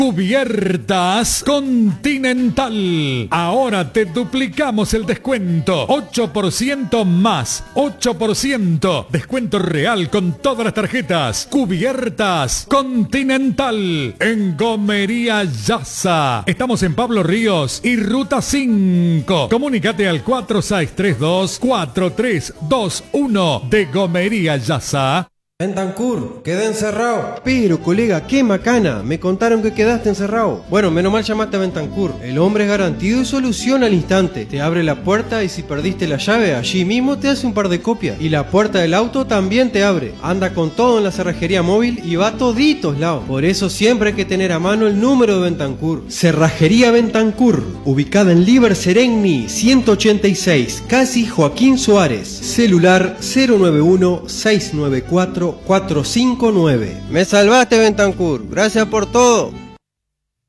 Cubiertas Continental. Ahora te duplicamos el descuento. 8% más. 8%. Descuento real con todas las tarjetas. Cubiertas Continental. En Gomería Yasa. Estamos en Pablo Ríos y Ruta 5. Comunícate al 4632-4321 de Gomería Yasa. Bentancur, quedé encerrado. Pero, colega, qué macana. Me contaron que quedaste encerrado. Bueno, menos mal llamaste a Bentancur. El hombre es garantido y soluciona al instante. Te abre la puerta y si perdiste la llave, allí mismo te hace un par de copias. Y la puerta del auto también te abre. Anda con todo en la cerrajería móvil y va a toditos lados. Por eso siempre hay que tener a mano el número de Bentancur. Cerrajería Bentancur, ubicada en Liber Seregni 186, casi Joaquín Suárez. Celular 091-694-459. Me salvaste, Bentancur. Gracias por todo.